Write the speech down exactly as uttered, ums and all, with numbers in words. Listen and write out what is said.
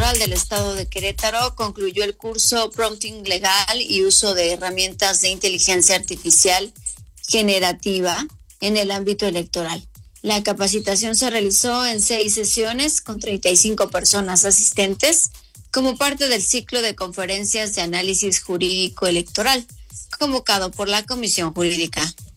Electoral del Estado de Querétaro concluyó el curso Prompting Legal y uso de herramientas de inteligencia artificial generativa en el ámbito electoral. La capacitación se realizó en seis sesiones con treinta y cinco personas asistentes como parte del ciclo de conferencias de análisis jurídico electoral convocado por la Comisión Jurídica.